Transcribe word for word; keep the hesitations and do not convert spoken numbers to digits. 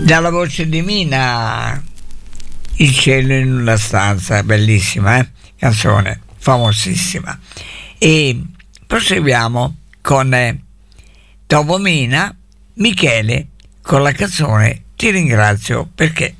dalla voce di Mina, Il cielo in una stanza, bellissima, eh? Canzone famosissima. E proseguiamo con eh, dopo Mina, Michele con la canzone Ti ringrazio perché.